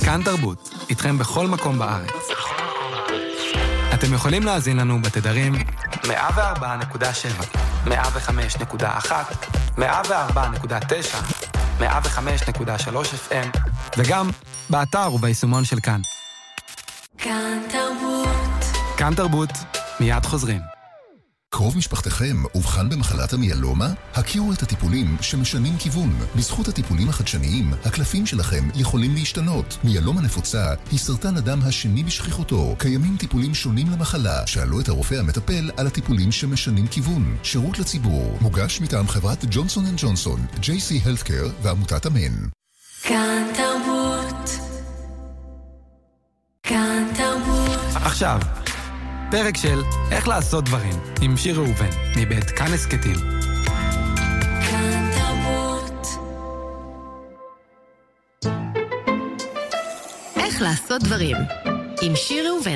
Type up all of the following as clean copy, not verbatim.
כאן תרבות, איתכם בכל מקום בארץ. אתם יכולים להאזין לנו בתדרים 104.7, 105.1, 104.9, 105.3 FM, וגם באתר וביישומון של כאן. כאן תרבות. כאן תרבות, מיד חוזרים. קרוב משפחתכם אובחן במחלת המיאלומה? הכירו את הטיפולים שמשנים כיוון. בזכות הטיפולים החדשניים, הקלפים שלכם יכולים להשתנות. מיאלומה נפוצה היא סרטן הדם השני בשכיחותו. קיימים טיפולים שונים למחלה. שאלו את הרופא המטפל על הטיפולים שמשנים כיוון. שירות לציבור. מוגש מטעם חברת ג'ונסון & ג'ונסון, JC Healthcare ועמותת אמן. כאן תרבות. כאן תרבות. עכשיו, פרק של איך לעשות דברים עם שיר ראובן מבית כאן הסקטים. כאן תרבות. איך לעשות דברים עם שיר ראובן.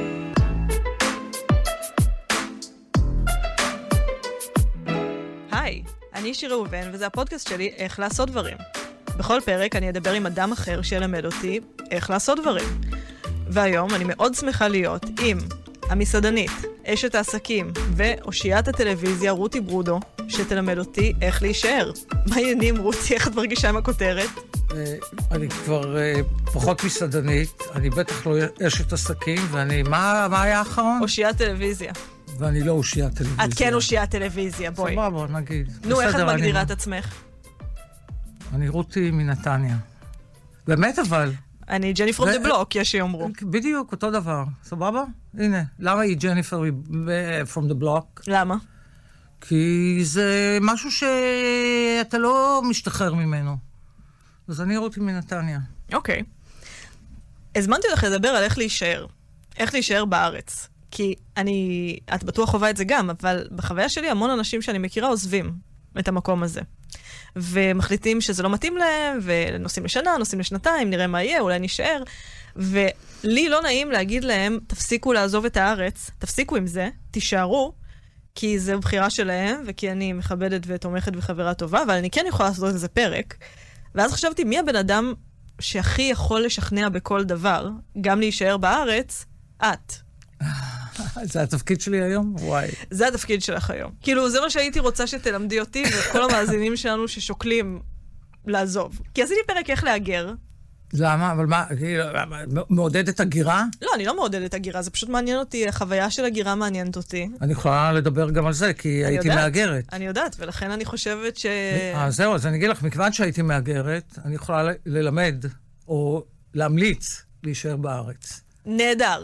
היי, אני שיר ראובן וזה הפודקאסט שלי איך לעשות דברים. בכל פרק אני אדבר עם אדם אחר שילמד אותי איך לעשות דברים. והיום אני מאוד שמחה להיות עם המסעדנית, אשת העסקים ואושיית הטלוויזיה רותי ברודו, שתלמד אותי איך להישאר. מה העניינים רותי? איך את מרגישה עם הכותרת? אני כבר פחות מסעדנית, אני בטח לא אשת עסקים, ואני, מה היה האחרון? אושיית טלוויזיה. ואני לא אושיית טלוויזיה. את כן אושיית טלוויזיה, בואי. סבבה, נגיד. נו, איך את מגדירה את עצמך? אני רותי מנתניה. באמת אבל. אני ג'ניפר דה בלוק, יש שיאמרו. בדיוק, אותו דבר. סבבה? הנה. למה היא ג'ניפר from the block? למה? כי זה משהו שאתה לא משתחרר ממנו. אז אני רותי מנתניה. אוקיי. הזמנתי לך לדבר על איך להישאר. איך להישאר בארץ. כי את בטוח חווה את זה גם, אבל בחוויה שלי המון אנשים שאני מכירה עוזבים את המקום הזה. ומחליטים שזה לא מתאים להם, ונוסעים לשנה, נוסעים לשנתיים, נראה מה יהיה, אולי נשאר. ולי לא נעים להגיד להם, תפסיקו לעזוב את הארץ, תפסיקו עם זה, תישארו, כי זה בחירה שלהם, וכי אני מכבדת ותומכת וחברה טובה, אבל אני כן יכולה לעשות איזה פרק. ואז חשבתי, מי הבן אדם שהכי יכול לשכנע בכל דבר, גם להישאר בארץ? את. זה התפקיד שלי היום? וואי. זה התפקיד שלך היום. כאילו, זה מה שהייתי רוצה שתלמדי אותי, וכל המאזינים שלנו ששוקלים לעזוב. כי עשיתי פרק איך להגר. למה? אבל מה? מעודדת הגירה? לא, אני לא מעודדת הגירה, זה פשוט מעניין אותי, החוויה של הגירה מעניינת אותי. אני יכולה לדבר גם על זה, כי הייתי מאגרת. אני יודעת, ולכן אני חושבת זהו, אז אני אגיד לך, מכיוון שהייתי מאגרת, אני יכולה ללמד, או להמליץ להישאר בארץ. נהדר.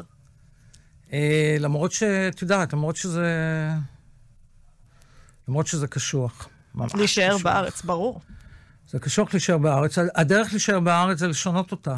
למרות שאת יודעת, למרות שזה קשוח. להישאר בארץ, ברור. זה קשוח להישאר בארץ. הדרך להישאר בארץ זה לשנות אותה.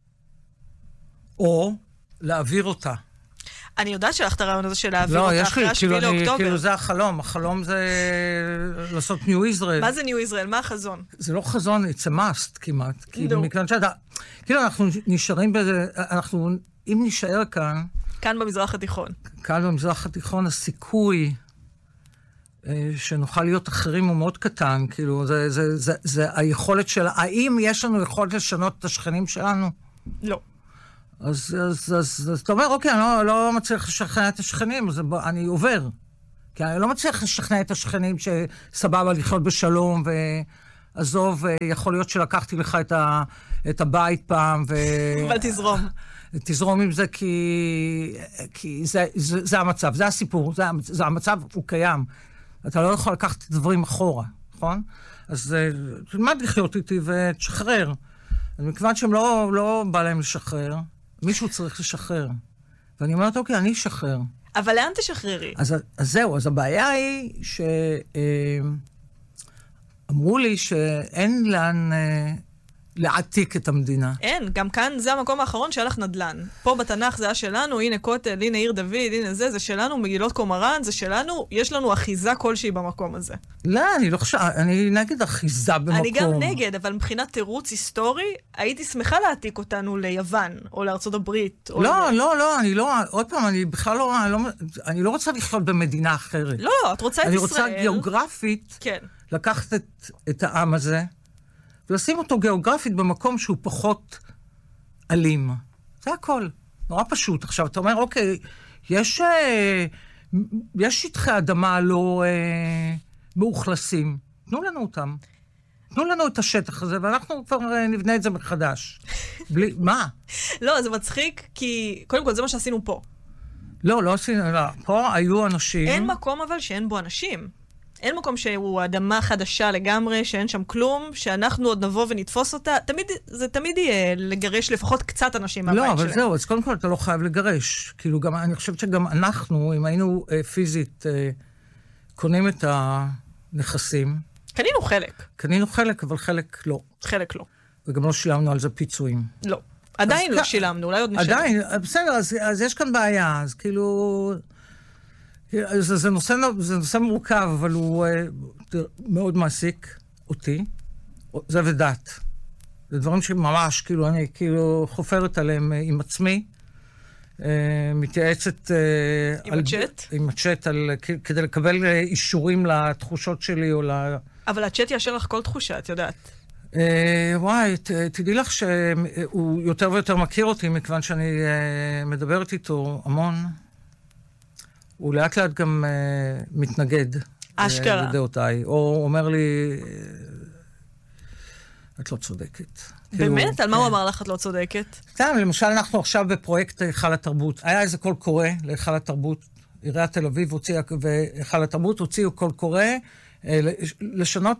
או להעביר אותה. אני יודעת שלך את הרעיון הזה של להעביר אותה אחרי 7 לאוקטובר. כאילו זה החלום. החלום זה לעשות ניו ישראל. מה זה ניו ישראל? מה החזון? זה לא חזון, it's a must כמעט. כאילו אנחנו נשארים בזה, אם נשאר כאן, כאן במזרח התיכון. כאן במזרח התיכון, הסיכוי שנוכל להיות אחרים הוא מאוד קטן. כאילו, זה היכולת של... האם יש לנו יכולת לשנות את השכנים שלנו? לא. אז אתה אומר, אוקיי, אני לא מצליח לשכנע את השכנים, אז אני עובר. כי אני לא מצליח לשכנע את השכנים שסבבה לחיות בשלום, ועזוב, יכול להיות שלקחתי לך את הבית פעם, אבל תזרום. תזרום עם זה כי זה המצב, זה הסיפור, זה המצב, הוא קיים. אתה לא יכול לקחת את הדברים אחורה, נכון? אז תלמד לחיות איתי ותשחרר. אז מכיוון שהם לא בא להם לשחרר, מישהו צריך לשחרר. ואני אומרת, אוקיי, אני אשחרר. אבל לאן תשחררי? אז זהו, אז הבעיה היא שאמרו לי שאין לאן... להעתיק את המדינה. אין, גם כאן זה המקום האחרון שהיה לך נדלן. פה בתנ"ך זה היה שלנו, הנה כותל, הנה עיר דוד, הנה זה שלנו, מגילות קומראן, זה שלנו, יש לנו אחיזה כלשהי במקום הזה. לא, אני לא חושב, אני נגד אחיזה במקום. אני גם נגד, אבל מבחינת תירוץ היסטורי, הייתי שמחה להעתיק אותנו ליוון, או לארצות הברית. לא, אני לא, עוד פעם, אני בכלל לא, אני לא רוצה לחיות במדינה אחרת. לא, את רוצה את ישראל. אני רוצה גיאוגרפית, כן. לקחת את העם הזה, ולשים אותו גיאוגרפית במקום שהוא פחות אלים. זה הכל. נורא פשוט. עכשיו, אתה אומר, אוקיי, יש שטחי אדמה לא מאוכלסים. תנו לנו אותם. תנו לנו את השטח הזה, ואנחנו כבר נבנה את זה מחדש. מה? לא, זה מצחיק, כי קודם כל זה מה שעשינו פה. לא עשינו, פה היו אנשים... אין מקום אבל שאין בו אנשים. אין מקום שהוא אדמה חדשה לגמרי, שאין שם כלום, שאנחנו עוד נבוא ונתפוס אותה. זה תמיד יהיה לגרש לפחות קצת אנשים מהבית שלהם. לא, אבל זהו, אז קודם כל אתה לא חייב לגרש. כאילו, אני חושבת שגם אנחנו, אם היינו פיזית קונים את הנכסים... קנינו חלק, אבל חלק לא. חלק לא. וגם לא שילמנו על זה פיצויים. לא. עדיין לא שילמנו, אולי עוד נשלם. עדיין, בסדר, אז יש כאן בעיה, אז כאילו... זה נושא מורכב, אבל הוא מאוד מעסיק אותי. זה ודת. זה דברים שממש, כאילו, אני כאילו חופרת עליהם עם עצמי, מתייעצת... עם הצ'אט? עם הצ'אט, כדי לקבל אישורים לתחושות שלי או אבל הצ'אט יאשר לך כל תחושה, את יודעת. וואי, תדעי לך שהוא יותר ויותר מכיר אותי, מכיוון שאני מדברת איתו המון. הוא לאט לאט גם מתנגד. אשכרה. לדעותיי. או אומר לי, את לא צודקת. באמת? על מה הוא אמר לך את לא צודקת? סתם, למשל אנחנו עכשיו בפרויקט היכל התרבות. היה איזה קול קורא להיכל התרבות. עיריית תל אביב והיכל התרבות הוציאו קול קורא לשנות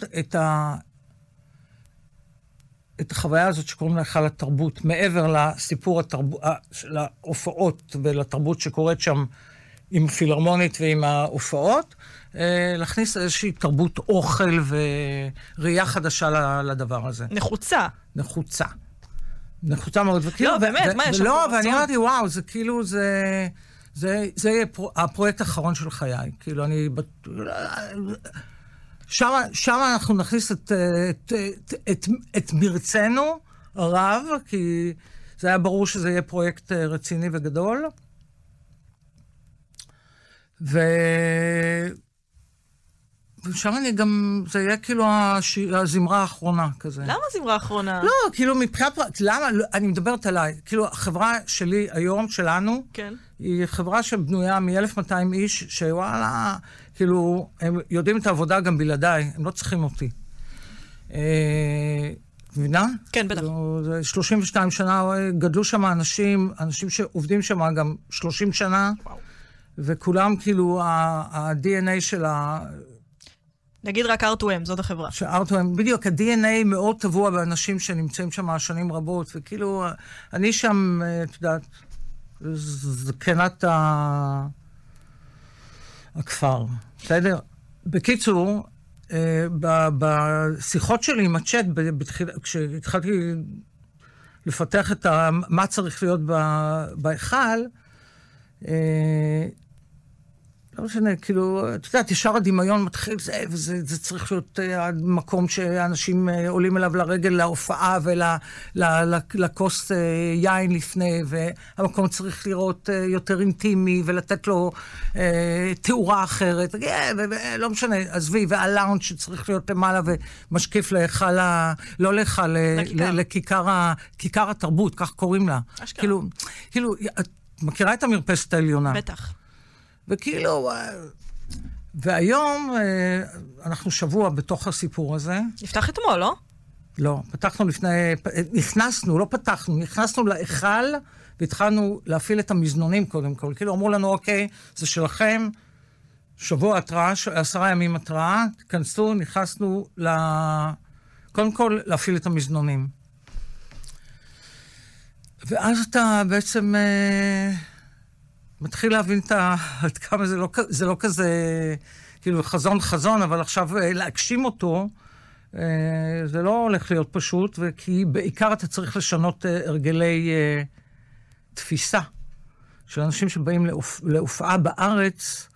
את החוויה הזאת שקוראים להיכל התרבות, מעבר לסיפור להופעות ולתרבות שקורית שם עם פילהרמונית ועם ההופעות, להכניס איזושהי תרבות אוכל וראייה חדשה לדבר הזה. נחוצה מאוד. לא, באמת, מה יש שם? לא, ואני אמרתי, וואו, זה כאילו, זה יהיה הפרויקט האחרון של חיי. כאילו, שם אנחנו נכניס את מרצנו הרב, כי זה היה ברור שזה יהיה פרויקט רציני וגדול. ושם אני גם, זה יהיה כאילו הזמרה האחרונה כזה. למה הזמרה האחרונה? לא, כאילו מבחינת, למה? אני מדברת עליי. כאילו החברה שלי היום, שלנו, כן. היא חברה שבנויה מ-1200 איש, שוואלה, כאילו, הם יודעים את העבודה גם בלעדיי, הם לא צריכים אותי. מבינה? כן, בטח. 32 שנה גדלו שם אנשים שעובדים שם גם 30 שנה, וואו. וכולם כאילו, ה-DNA של נגיד רק R2M, זאת החברה. R2M, בדיוק, ה-DNA מאוד טבוע באנשים שנמצאים שם שנים רבות, וכאילו, אני שם, את יודעת, זקנת הכפר. בסדר? בקיצור, בשיחות שלי עם הצ'אט, כשהתחלתי לפתח את מה צריך להיות בהיכל, לא משנה, כאילו, את יודעת, ישר הדמיון מתחיל, וזה צריך להיות מקום שאנשים עולים אליו לרגל להופעה ולכוס יין לפני, והמקום צריך לראות יותר אינטימי ולתת לו תאורה אחרת, לא משנה, עזבי, והלאונג' שצריך להיות למעלה ומשקיף להיכל, לא להיכל, לכיכר התרבות, כך קוראים לה. כאילו, את מכירה את המרפסת העליונה? בטח. וכאילו, והיום אנחנו שבוע בתוך הסיפור הזה. נפתח אתמול, לא? לא, פתחנו נכנסנו להיכל, והתחלנו להפעיל את המזנונים קודם כל. כאילו אמרו לנו, אוקיי, זה שלכם, שבוע התראה, 10 ימים התראה, תכנסו, נכנסנו קודם כל להפעיל את המזנונים. ואז אתה בעצם מתחיל להבין עד כמה זה לא כזה, כאילו חזון, אבל עכשיו להגשים אותו, זה לא הולך להיות פשוט, כי בעיקר אתה צריך לשנות הרגלי תפיסה של אנשים שבאים להופעה בארץ,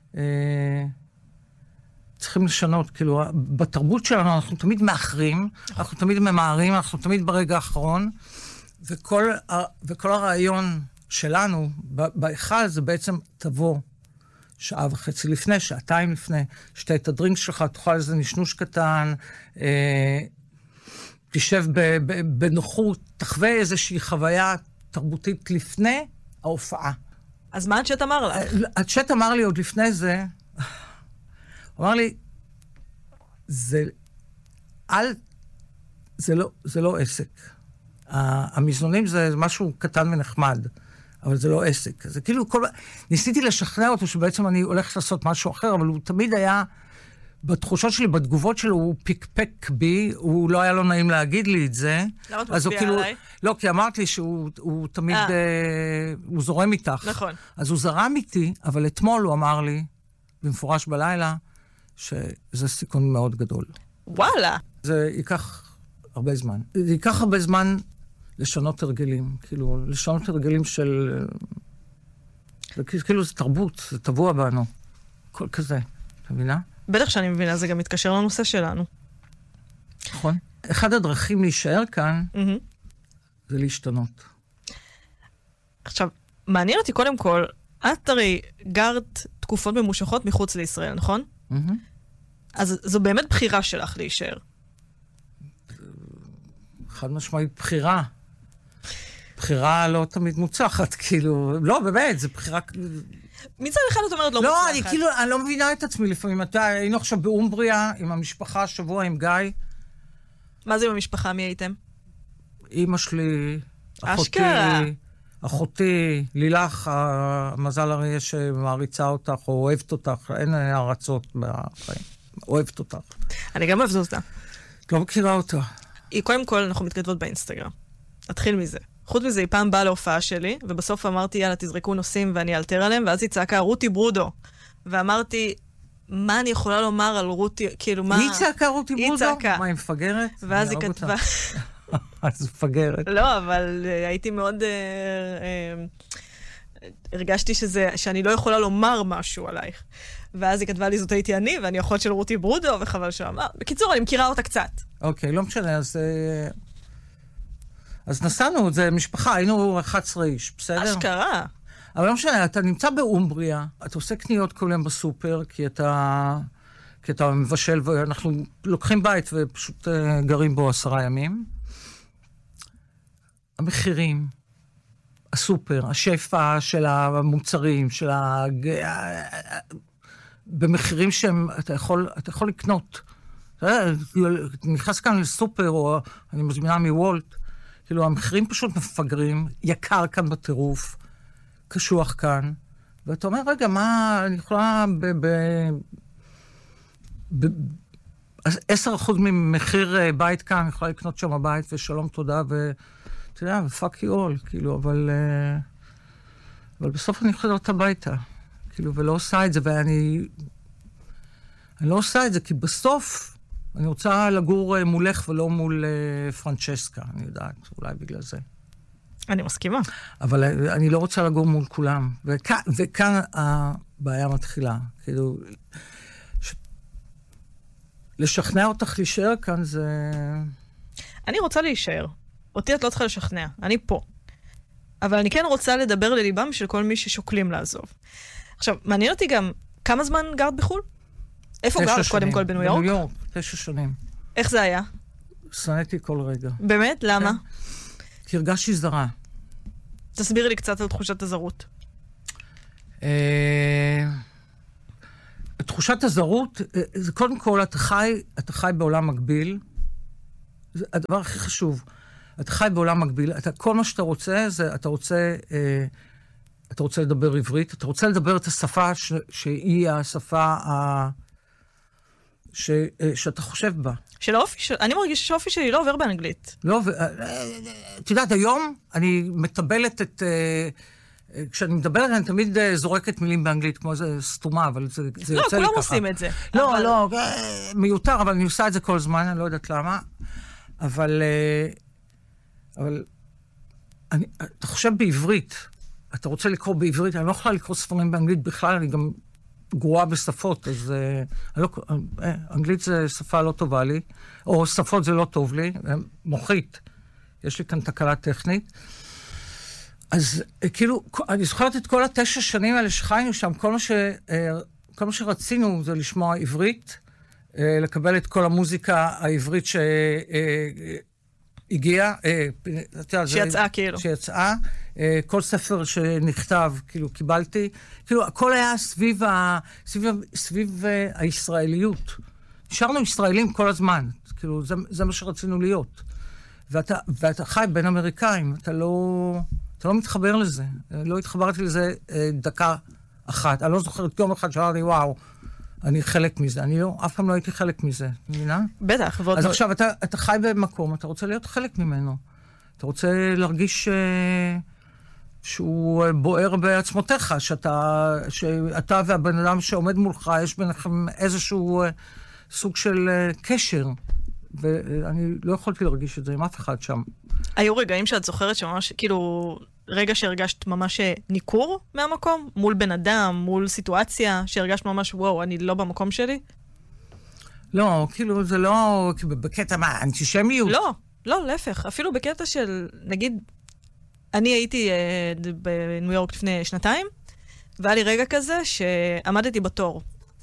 צריכים לשנות, כאילו, בתרבות שלנו אנחנו תמיד מאחרים, אנחנו תמיד ממהרים, אנחנו תמיד ברגע האחרון, וכל הרעיון שלנו בהיכל זה בעצם תבוא שעה וחצי לפני, שעתיים לפני, שתה את הדרינק שלך, תאכל איזה נשנוש קטן, תשב בנוחות, תחווה איזושהי חוויה תרבותית לפני ההופעה. אז מה הצ'אט אמר לך? הצ'אט אמר לי עוד לפני זה, הוא אמר לי, זה לא עסק. המזנונים זה משהו קטן ונחמד, אבל זה לא עסק. זה כאילו ניסיתי לשכנע אותו שבעצם אני הולך לעשות משהו אחר, אבל הוא תמיד היה, בתחושות שלי, בתגובות שלו, הוא פיקפק בי, הוא לא היה לו נעים להגיד לי את זה. למה אתה מצביע עליי? לא, כי אמרת לי שהוא תמיד, הוא זורם איתך. נכון. אז הוא זרם איתי, אבל אתמול הוא אמר לי, במפורש בלילה, שזה סיכון מאוד גדול. וואלה. זה ייקח הרבה זמן. זה ייקח הרבה זמן לשנות הרגלים. כאילו, לשנות הרגלים של... כאילו זה תרבות, זה טבוע בנו. כל כזה, אתה מבינה? בטח שאני מבינה, זה גם מתקשר לנושא שלנו. נכון. אחד הדרכים להישאר כאן, זה להשתנות. עכשיו, מעניין אותי קודם כל, את הרי גרת תקופות ממושכות מחוץ לישראל, נכון? אז זו באמת בחירה שלך להישאר. חד משמעית בחירה. בחירה לא תמיד מוצחת, כאילו, לא, באמת, זה בחירה... מצד אחד את אומרת לא מוצחת. לא, אני לא מבינה את עצמי לפעמים. היינו עכשיו באומבריה, עם המשפחה, שבוע עם גיא. מה זה עם המשפחה? מי הייתם? אמא שלי, אחותי, לילך, המזל הרי שמעריצה אותך, או אוהבת אותך, אין הערצות בחיים. אוהבת אותך. אני גם אוהבת אותה. את לא מכירה אותה. היא קודם כל, אנחנו מתכתבות באינסטגרם. נתחיל מזה. חוץ מזה, היא פעם באה להופעה שלי, ובסוף אמרתי, יאללה, תזרקו נושאים ואני אלתר עליהם, ואז היא צעקה, רותי ברודו. ואמרתי, מה אני יכולה לומר על רותי, כאילו, מה... היא צעקה רותי ברודו? היא צעקה. מה, היא מפגרת? ואז היא כתבה... אז מפגרת. לא, אבל הייתי מאוד... הרגשתי שאני לא יכולה לומר משהו עלייך. ואז היא כתבה לי, זאת הייתי אני, ואני אחות של רותי ברודו, וחבל שאמר. בקיצור, אני מכירה אותה קצת. אוקיי, לא משנה, אז נסענו, זה משפחה, היינו 11 איש, בסדר? אשכרה. אבל לא משנה, אתה נמצא באומבריה, אתה עושה קניות כל יום בסופר, כי אתה מבשל, ואנחנו לוקחים בית ופשוט גרים בו 10 ימים. המחירים, הסופר, השפע של המוצרים, במחירים אתה יכול לקנות. אתה נכנס כאן לסופר, או אני מזמינה מוולט, כאילו, המחירים פשוט מפגרים, יקר כאן בטירוף, קשוח כאן, ואתה אומר, רגע, מה, אני יכולה 10% ממחיר בית כאן, אני יכולה לקנות שם הבית, ושלום תודה, אתה יודע, ופאק יו אול, כאילו, אבל בסוף אני חוזרת הביתה, כאילו, ולא עושה את זה, אני לא עושה את זה, כי בסוף אני רוצה לגור מולך ולא מול פרנצ'סקה, אני יודעת, אולי בגלל זה. אני מסכימה. אבל אני לא רוצה לגור מול כולם, וכאן הבעיה מתחילה, כאילו, לשכנע אותך להישאר כאן זה... אני רוצה להישאר. אותי את לא צריכה לשכנע, אני פה. אבל אני כן רוצה לדבר לליבם של כל מי ששוקלים לעזוב. עכשיו, מעניין אותי גם, כמה זמן גרת בחו"ל? איפה גרת קודם כל בניו יורק? בניו יורק, 9 שנים. איך זה היה? שנאתי כל רגע. באמת? למה? כי הרגשתי זרה. תסבירי לי קצת על תחושת הזרות. תחושת הזרות, זה קודם כל, אתה חי בעולם מקביל. זה הדבר הכי חשוב. אתה חי בעולם מקביל. כל מה שאתה רוצה, זה אתה רוצה לדבר עברית, אתה רוצה לדבר את השפה שהיא השפה שאתה חושב בה. אני מרגיש שהאופי שלי לא עובר באנגלית. לא, את יודעת, היום אני מטבלת כשאני מדברת, אני תמיד זורקת מילים באנגלית, כמו איזה סתומה, אבל זה יוצא לי ככה. לא, כולם עושים את זה. לא, מיותר, אבל אני עושה את זה כל זמן, אני לא יודעת למה. אבל אתה חושב בעברית, אתה רוצה לקרוא בעברית, אני לא יכולה לקרוא ספרים באנגלית בכלל, אני גם גרועה בשפות, אז אנגלית זה שפה לא טובה לי, או שפות זה לא טוב לי, מוחית, יש לי כאן תקלה טכנית. אז כאילו, אני זוכרת את כל 9 שנים האלה שחיינו שם, כל מה שרצינו זה לשמוע עברית, לקבל את כל המוזיקה העברית הגיע, שיצאה כאילו. שיצאה, כל ספר שנכתב, כאילו, קיבלתי, כאילו, הכל היה סביב הישראליות. נשארנו ישראלים כל הזמן, כאילו, זה מה שרצינו להיות. ואתה חי בין אמריקאים, אתה לא מתחבר לזה. לא התחברתי לזה דקה אחת. אני לא זוכרת יום אחד שאמרתי, וואו, אני חלק מזה. אני לא, אף פעם לא הייתי חלק מזה, מבינה? בטח. אז עכשיו, אתה חי במקום, אתה רוצה להיות חלק ממנו. אתה רוצה להרגיש שהוא בוער בעצמותיך, שאתה והבן אדם שעומד מולך, יש ביניכם איזשהו סוג של קשר. ואני לא יכולתי להרגיש את זה עם אף אחד שם. היו רגעים שאת זוכרת שממש, כאילו, רגע שהרגשת ממש ניכור מהמקום? מול בן אדם, מול סיטואציה, שהרגשת ממש, וואו, אני לא במקום שלי? לא, כאילו, זה לא, בקטע מה, אנטישמיות? לא, להפך. אפילו בקטע של, נגיד, אני הייתי בניו יורק לפני 2 והיה לי רגע כזה שעמדתי בתור.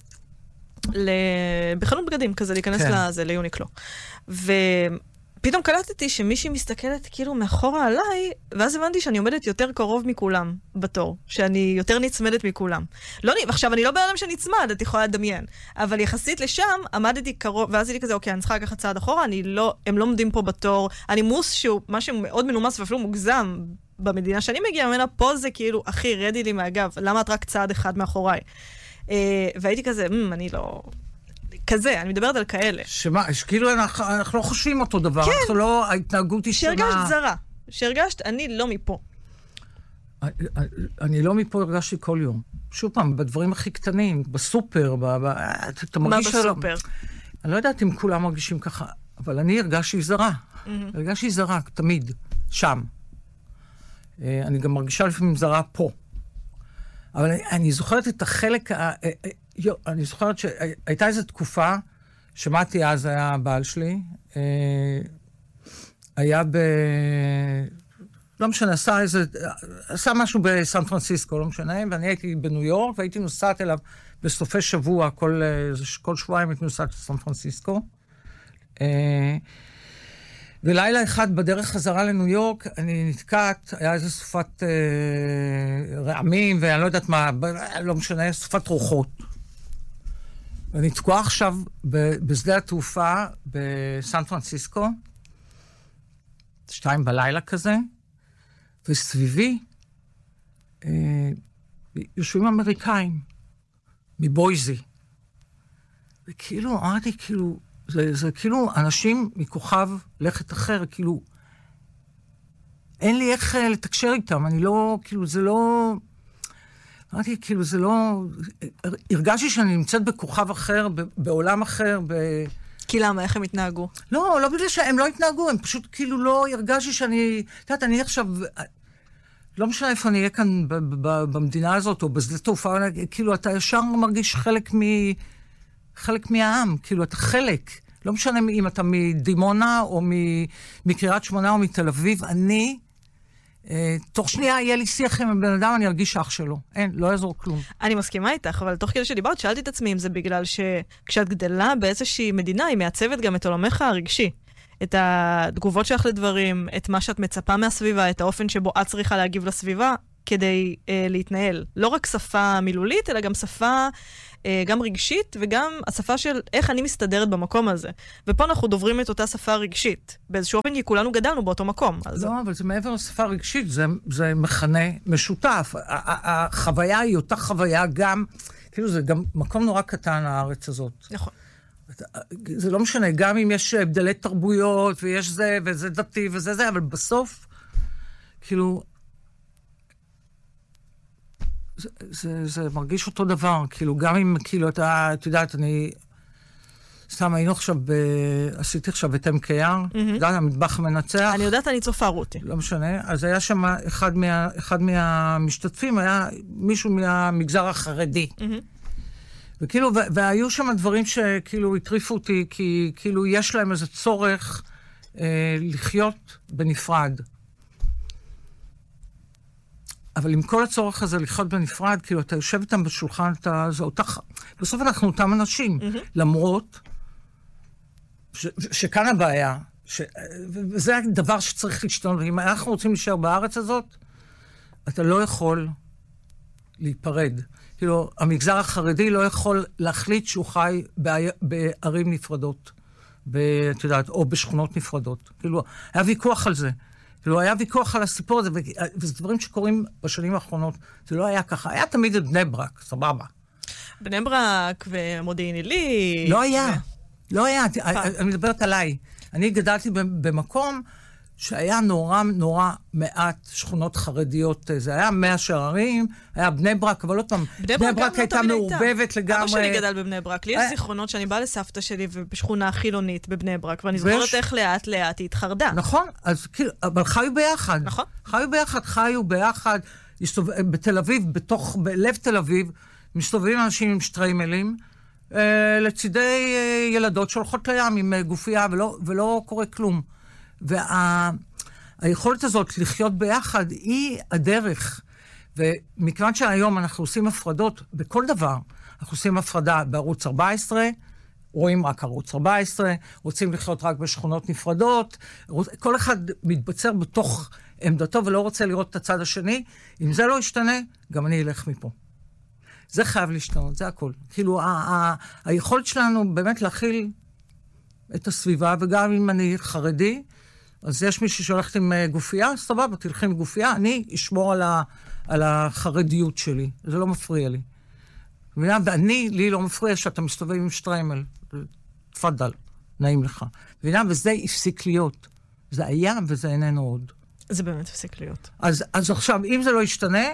בחנות בגדים כזה, להיכנס לזה, ליוניקלו. ופתאום קלטתי שמישהי מסתכלת כאילו מאחורה עליי, ואז הבנתי שאני עומדת יותר קרוב מכולם בתור, שאני יותר נצמדת מכולם. עכשיו, אני לא בעולם שנצמד, את יכולה לדמיין, אבל יחסית לשם, עמדתי קרוב, ואז הייתי כזה, אוקיי, אני צריכה לקחת צעד אחורה, הם לא עומדים פה בתור, הנימוס שהוא משהו מאוד מנומס ואפילו מוגזם, במדינה שאני מגיעה ממנה, פה זה כאילו, אחי, רדי לי מהגב, למה את רק צעד אחד מאחוריי? והייתי כזה, אני לא... כזה, אני מדברת על כאלה. שמה, שכאילו אנחנו לא חושבים אותו דבר, אנחנו לא, ההתנהגות היא שונה. שהרגשת זרה, שהרגשת, אני לא מפה. אני לא מפה הרגשתי כל יום. שוב פעם, בדברים הכי קטנים, בסופר, אתה מרגיש... מה בסופר? אני לא יודעת אם כולם מרגישים ככה, אבל אני הרגשתי זרה. הרגשתי זרה, תמיד, שם. אני גם מרגישה לפעמים זרה פה. אבל אני זוכרת את החלק, אני זוכרת שהייתה איזו תקופה, שמעתי אז, היה הבעל שלי, היה לא משנה, עשה משהו בסן פרנסיסקו, לא משנה, ואני הייתי בניו יורק, והייתי נוסעת אליו בסופי שבוע, כל שבועיים הייתי נוסעת לסן פרנסיסקו. ולילה אחד בדרך חזרה לניו יורק, אני נתקעת, היה איזו סופת רעמים, ואני לא יודעת מה, לא משנה, סופת רוחות. ואני תקועה עכשיו בשדה התעופה בסן פרנסיסקו, 2 בלילה כזה, וסביבי יושבים אמריקאים, מבויזי. וכאילו, אמרתי, כאילו, זה כאילו אנשים מכוכב לכת אחר, כאילו, אין לי איך לתקשר איתם, אני לא, כאילו, זה לא, אמרתי, כאילו, זה לא, הרגשתי שאני נמצאת בכוכב אחר, בעולם אחר, כי למה? איך הם התנהגו? לא בגלל שהם לא התנהגו, הם פשוט כאילו לא הרגשתי שאני, את יודעת, אני עכשיו, לא משנה איפה אני אהיה כאן במדינה הזאת, או בשדה תעופה, כאילו, אתה ישר מרגיש חלק מהעם, כאילו, אתה חלק. לא משנה אם אתה מדימונה, או מקריית שמונה, או מתל אביב, אני, תוך שנייה יהיה לי שיח עם הבן אדם, אני ארגיש אח שלו. אין, לא יעזור כלום. אני מסכימה איתך, אבל תוך כדי שדיברת, שאלתי את עצמי אם זה בגלל שכשאת גדלה באיזושהי מדינה, היא מעצבת גם את עולמך הרגשי. את התגובות שלך לדברים, את מה שאת מצפה מהסביבה, את האופן שבו את צריכה להגיב לסביבה, כדי להתנהל. לא רק שפה מילולית, אלא גם שפה גם רגשית, וגם השפה של איך אני מסתדרת במקום הזה. ופה אנחנו דוברים את אותה שפה רגשית. באיזשהו אופן, כי כולנו גדלנו באותו מקום. לא, אבל זה מעבר לשפה רגשית, זה מכנה משותף. החוויה היא אותה חוויה גם, כאילו זה גם מקום נורא קטן, הארץ הזאת. נכון. זה לא משנה, גם אם יש הבדלי תרבויות, ויש זה, וזה דתי, וזה זה, אבל בסוף, כאילו, זה מרגיש אותו דבר, כאילו, גם אם, כאילו, את יודעת, סתם היינו עכשיו, עשיתי עכשיו את MKR, יודעת, המטבח המנצח. אני יודעת, אני צופה רותי. לא משנה, אז היה שם אחד מהמשתתפים, היה מישהו מהמגזר החרדי. וכאילו, והיו שם דברים שכאילו הטריפו אותי, כי כאילו יש להם איזה צורך לחיות בנפרד. אבל עם כל הצורך הזה לחיות בנפרד, כאילו אתה יושב איתם בשולחן, בסוף אנחנו אותם אנשים, למרות שכאן הבעיה, וזה הדבר שצריך להשתנות. אם אנחנו רוצים להישאר בארץ הזאת, אתה לא יכול להיפרד. כאילו, המגזר החרדי לא יכול להחליט שהוא חי בערים נפרדות, את יודעת, או בשכונות נפרדות. כאילו, היה ויכוח על זה. כאילו, היה ויכוח על הסיפור הזה, וזה דברים שקורים בשנים האחרונות. זה לא היה ככה. היה תמיד את בני ברק, סבבה. בני ברק ומודיעין עילית. לא היה. לא היה. אני מדברת עליי. אני גדלתי במקום שהיה נורא מעט שכונות חרדיות. זה היה 100 שערים, היה בני ברק, אבל עוד פעם, בני ברק הייתה מעורבבת לגמרי. אבא שלי גדל בבני ברק. לי יש זיכרונות שאני באה לסבתא שלי בשכונה חילונית בבני ברק, ואני זוכרת איך לאט היא התחרדה. נכון, אז כאילו, אבל חיו ביחד. נכון. חיו ביחד. בתל אביב, בלב תל אביב, מסתובבים אנשים עם שטריימלים, לצידי ילדות שהולכות לים עם גופייה, ולא קורה כלום. והיכולת הזאת לחיות ביחד היא הדרך. ומכיוון שהיום אנחנו עושים הפרדות בכל דבר, אנחנו עושים הפרדה בערוץ 14, רואים רק ערוץ 14, רוצים לחיות רק בשכונות נפרדות, כל אחד מתבצר בתוך עמדתו ולא רוצה לראות את הצד השני. אם זה לא ישתנה, גם אני אלך מפה. זה חייב להשתנות, זה הכל. כאילו, היכולת שלנו באמת להכיל את הסביבה, וגם אם אני חרדי, אז יש מישהו שהולכת עם גופייה, סבבה, תלכי עם גופייה, אני אשמור על החרדיות שלי. זה לא מפריע לי. לי לא מפריע שאתה מסתובב עם שטריימל. תפדל, נעים לך. וזה הפסיק להיות. זה היה וזה איננו עוד. זה באמת הפסיק להיות. אז עכשיו, אם זה לא ישתנה,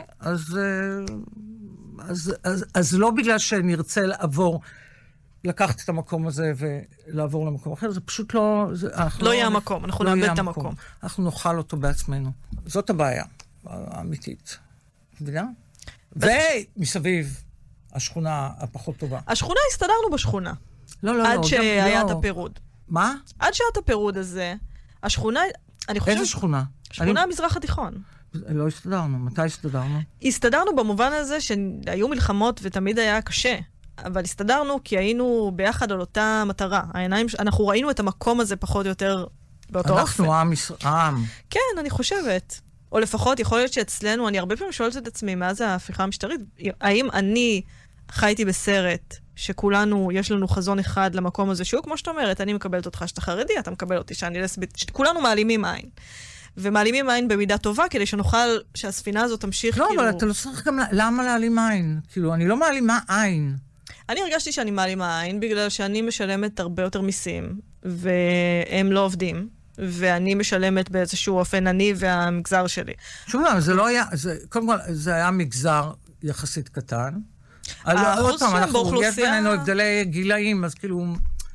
אז לא בגלל שנרצה לקחת את המקום הזה ולעבור למקום אחר, זה פשוט לא... לא יהיה המקום, אנחנו נאבד את המקום. אנחנו נאכל אותו בעצמנו. זאת הבעיה האמיתית. מבינה? ומסביב, השכונה הפחות טובה. השכונה, הסתדרנו בשכונה. לא. עד שהיה את הפירוד. מה? עד שהיה את הפירוד הזה, השכונה, אני חושבת... איזה שכונה? שכונה המזרח התיכון. לא הסתדרנו. מתי הסתדרנו? הסתדרנו במובן הזה שהיו מלחמות ותמיד היה קשה. אבל הסתדרנו כי היינו ביחד על אותה מטרה. אנחנו ראינו את המקום הזה פחות או יותר באותו אופן. אנחנו עם. כן, אני חושבת. או לפחות יכול להיות שאצלנו, אני הרבה פעמים שואלת את עצמי, מאז ההפיכה המשטרית, האם אני חייתי בסרט שכולנו, יש לנו חזון אחד למקום הזה, שהוא כמו שאת אומרת, אני מקבלת אותך שאתה חרדי, אתה מקבל אותי שאני לסבית, כולנו מעלימים עין. ומעלימים עין במידה טובה, כדי שנוכל שהספינה הזאת תמשיך לא, כאילו... אבל אתה לא צריך גם... למה להעלים עין? כאילו, אני לא מעלימה עין. אני הרגשתי שאני מעלימה עין, בגלל שאני משלמת הרבה יותר מיסים, והם לא עובדים, ואני משלמת באיזשהו אופן, אני והמגזר שלי. שוב, זה לא היה... קודם כל, זה היה מגזר יחסית קטן. האחוז שם באוכלוסייה... יש בינינו הבדלי גילאים, אז כאילו...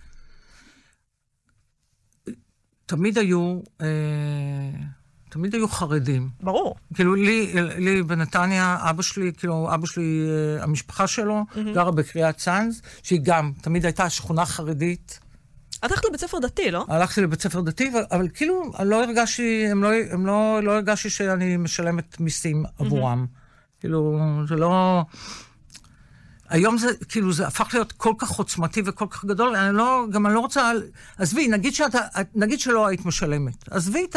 תמיד היו חרדים. ברור. כאילו, לי בנתניה, אבא שלי, המשפחה שלו, גרה בקריית צאנז, שהיא גם, תמיד הייתה שכונה חרדית. את הלכת לבית ספר דתי, לא? הלכתי לבית ספר דתי, אבל כאילו, לא הרגשתי שאני משלמת מיסים עבורם. כאילו, זה לא... היום זה, כאילו, זה הפך להיות כל כך עוצמתי וכל כך גדול, אני לא רוצה... עזבי, נגיד שלא היית משלמת.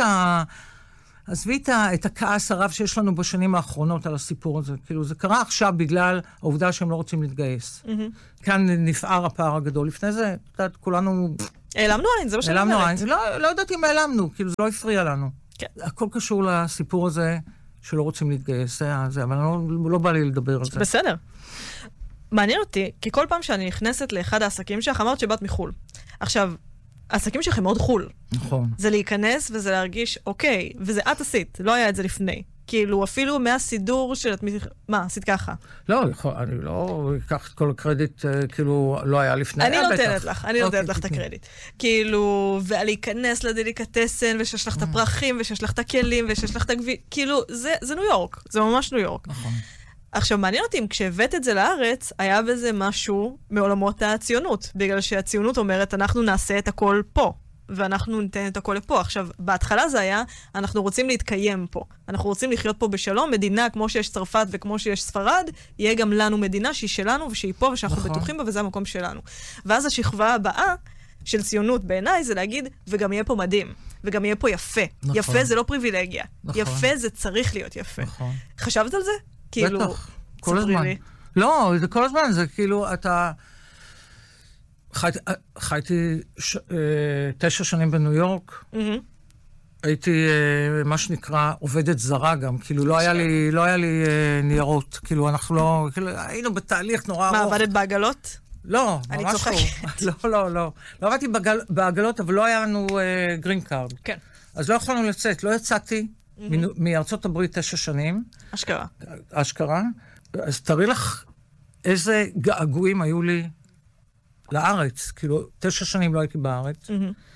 עזבי את הכעס הרב שיש לנו בשנים האחרונות על הסיפור הזה. כאילו, זה קרה עכשיו בגלל העובדה שהם לא רוצים להתגייס. כאן נפער הפער הגדול. לפני זה, כולנו... העלמנו עין, זה מה שאני אומרת. לא יודעת אם העלמנו, כאילו, זה לא הפריע לנו. כן. הכל קשור לסיפור הזה שלא רוצים להתגייס, זה, אבל לא בא לי לדבר על זה. בסדר. מעניין אותי, כי כל פעם שאני נכנסת לאחד העסקים שלך, אמרת שבאת מחול. עכשיו, העסקים שלך הם מאוד חול. נכון. זה להיכנס וזה להרגיש, אוקיי, וזה את עשית, לא היה את זה לפני. כאילו, אפילו מהסידור של... מה, עשית ככה? לא, אני לא אקח את כל הקרדיט, כאילו, לא היה לפני. אני נותנת לך את הקרדיט. כאילו, ולהיכנס לדליקטסן, ושיש לך את הפרחים, ושיש לך את הכלים, ושיש לך את הגבי... כאילו, זה ניו יורק, זה ממש ניו יורק. נכון. עכשיו, מעניין אותי, אם כשהבאת את זה לארץ, היה בזה משהו מעולמות הציונות, בגלל שהציונות אומרת, אנחנו נעשה את הכל פה, ואנחנו ניתן את הכל לפה. עכשיו, בהתחלה זה היה, אנחנו רוצים להתקיים פה. אנחנו רוצים לחיות פה בשלום, מדינה כמו שיש צרפת וכמו שיש ספרד, יהיה גם לנו מדינה שהיא שלנו ושהיא פה ושאנחנו בטוחים בה, וזה המקום שלנו. ואז השכבה הבאה, של ציונות בעיניי זה להגיד, וגם יהיה פה מדהים, וגם יהיה פה יפה. נכון. יפה זה לא פריבילגיה. נכון. יפה זה צריך להיות יפה. נכון. חשבת על זה? כאילו, בטח, כל ספרי הזמן. לי. לא, זה כל הזמן, זה כאילו, אתה... חייתי 9 שנים בניו יורק, הייתי, מה שנקרא, עובדת זרה גם, כאילו לא היה לי ניירות, כאילו אנחנו לא, כאילו היינו בתהליך נורא ארוך. מה, עבדת בעגלות? לא, אני ממש צוחקת. לא. לא עבדתי בעגלות, אבל לא היה לנו גרין קארד. כן. אז לא יכולנו לצאת, לא יצאתי מארצות הברית 9 שנים. אשכרה. אז תראי לך איזה געגועים היו לי לארץ, כאילו 9 שנים לא הייתי בארץ.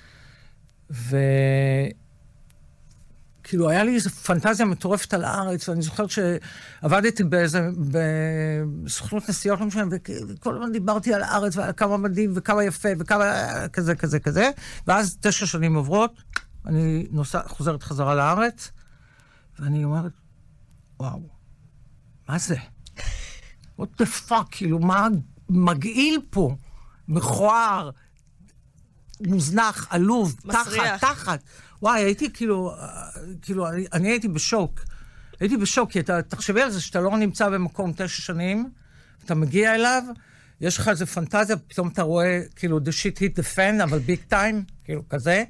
כאילו, היה לי איזו פנטזיה מטורפת על הארץ, ואני זוכרת שעבדתי בסוכנות נסיעות, לא משנה, וכל הזמן דיברתי על הארץ, ועל כמה מדהים, וכמה יפה, וכמה כזה, ואז 9 שנים עוברות, אני חוזרת חזרה לארץ, ואני אומרת, וואו, מה זה? what the fuck, כאילו, מה מגעיל פה? מכוער, מוזנח, עלוב, תחת. וואי, הייתי כאילו, אני הייתי בשוק. הייתי בשוק, כי תחשבי על זה שאתה לא נמצא במקום 9 שנים, אתה מגיע אליו, יש לך איזו פנטזיה, פתאום אתה רואה, כאילו, the shit hit the fan, אבל big time, כאילו, כזה.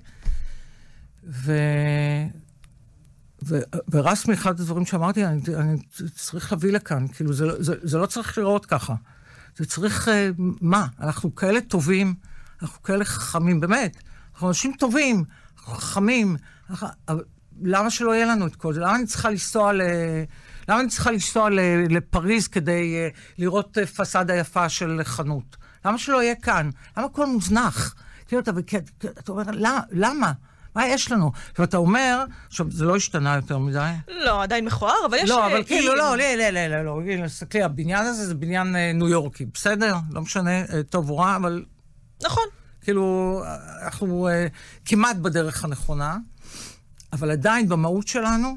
ורסמי, אחד הדברים שאמרתי, אני צריך להביא לכאן, כאילו, זה לא צריך לראות ככה. זה צריך, מה? אנחנו כאלה טובים, אנחנו כאלה חכמים, באמת. אנחנו אנשים טובים, חכמים. למה שלא יהיה לנו את כל זה? למה אני צריכה לנסוע לפריז כדי לראות פסאדה יפה של חנות? למה שלא יהיה כאן? למה הכל מוזנח? כאילו, אתה אומר, למה? מה יש לנו? ואתה אומר, עכשיו, זה לא השתנה יותר מדי. לא, עדיין מכוער, אבל יש... לא, אבל כאילו, לא, סתכלי, הבניין הזה זה בניין ניו יורקי, בסדר? לא משנה, טוב או רע, אבל... נכון. כאילו, אנחנו כמעט בדרך הנכונה, אבל עדיין במהות שלנו,